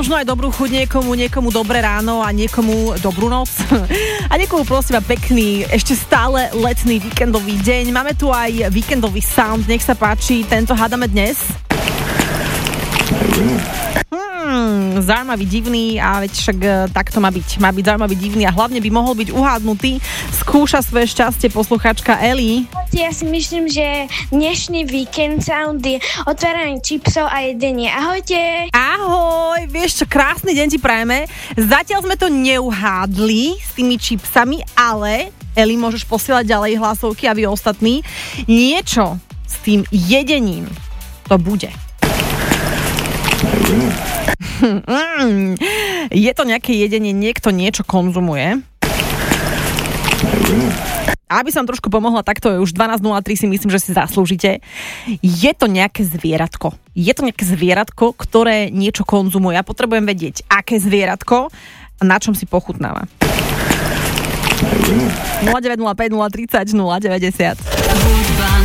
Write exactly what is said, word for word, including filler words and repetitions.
možno aj dobrú chuť niekomu, niekomu dobré ráno a niekomu dobrú noc. A niekomu prosím pekný, ešte stále letný víkendový deň. Máme tu aj víkendový sound, nech sa páči, tento hádame dnes. Hmm, zaujímavý, divný a veď však tak to má byť. Má byť zaujímavý, divný a hlavne by mohol byť uhádnutý. Skúša svoje šťastie posluchačka Eli. Ja si myslím, že dnešný víkend sound je otváranie čipsov a jedenie. Ahojte! Ahoj, vieš čo, krásny deň ti prajeme. Zatiaľ sme to neuhádli s tými čipsami, ale Eli, môžeš posielať ďalej hlasovky a vy ostatní. Niečo s tým jedením to bude. Je to nejaké jedenie, niekto niečo konzumuje. Aby som trošku pomohla, tak to je už dvanásť nula tri, si myslím, že si zaslúžite. Je to nejaké zvieratko. Je to nejaké zvieratko, ktoré niečo konzumuje. Ja potrebujem vedieť, aké zvieratko a na čom si pochutnáva. nula deväť nula päť nula tridsať nula deväťdesiat